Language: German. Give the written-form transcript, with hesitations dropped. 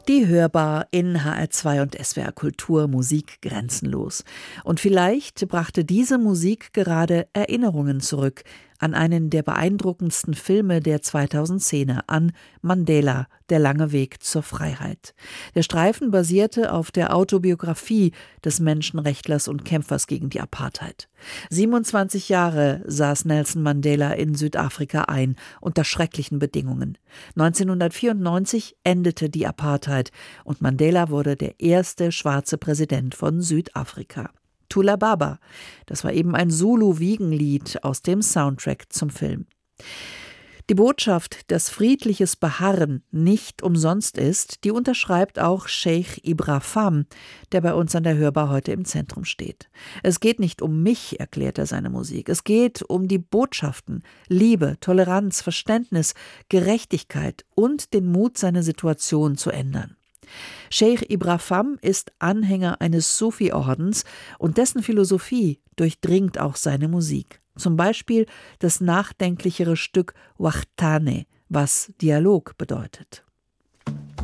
Die Hörbar in HR2 und SWR Kultur, Musik grenzenlos. Und vielleicht brachte diese Musik gerade Erinnerungen zurück an einen der beeindruckendsten Filme der 2010er, an Mandela, der lange Weg zur Freiheit. Der Streifen basierte auf der Autobiografie des Menschenrechtlers und Kämpfers gegen die Apartheid. 27 Jahre saß Nelson Mandela in Südafrika ein, unter schrecklichen Bedingungen. 1994 endete die Apartheid und Mandela wurde der erste schwarze Präsident von Südafrika. Thula Baba, das war eben ein Zulu-Wiegenlied aus dem Soundtrack zum Film. Die Botschaft, dass friedliches Beharren nicht umsonst ist, die unterschreibt auch Cheikh Ibrahim, der bei uns an der Hörbar heute im Zentrum steht. Es geht nicht um mich, erklärt er seine Musik. Es geht um die Botschaften, Liebe, Toleranz, Verständnis, Gerechtigkeit und den Mut, seine Situation zu ändern. Cheikh Ibrahim ist Anhänger eines Sufi-Ordens und dessen Philosophie durchdringt auch seine Musik. Zum Beispiel das nachdenklichere Stück Wachtane, was Dialog bedeutet.